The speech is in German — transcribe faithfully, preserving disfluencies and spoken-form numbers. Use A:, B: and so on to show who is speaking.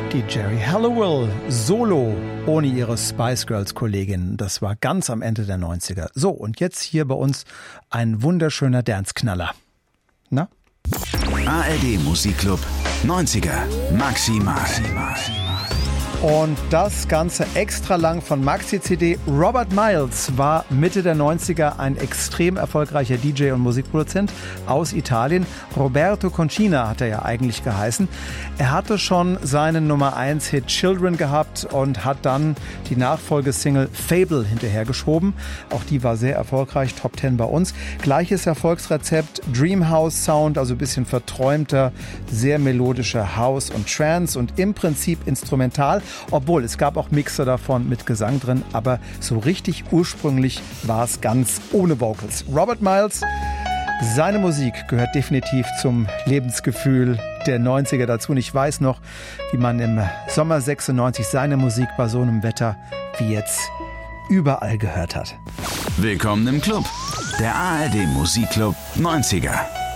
A: Die Geri Halliwell solo ohne ihre Spice Girls Kollegin. Das war ganz am Ende der neunziger. So, und jetzt hier bei uns ein wunderschöner Dance-Knaller. Na?
B: A R D Musikclub neunziger Maximal.
A: Und das Ganze extra lang von Maxi-C D. Robert Miles war Mitte der neunziger ein extrem erfolgreicher D J und Musikproduzent aus Italien. Roberto Concina hat er ja eigentlich geheißen. Er hatte schon seinen Nummer eins Hit Children gehabt und hat dann die Nachfolgesingle Fable hinterhergeschoben. Auch die war sehr erfolgreich, Top zehn bei uns. Gleiches Erfolgsrezept, Dreamhouse Sound, also ein bisschen verträumter, sehr melodischer House und Trance und im Prinzip instrumental. Obwohl, es gab auch Mixer davon mit Gesang drin, aber so richtig ursprünglich war es ganz ohne Vocals. Robert Miles, seine Musik gehört definitiv zum Lebensgefühl der neunziger dazu. Und ich weiß noch, wie man im Sommer sechsundneunzig seine Musik bei so einem Wetter wie jetzt überall gehört hat.
B: Willkommen im Club, der A R D Musikclub neunziger.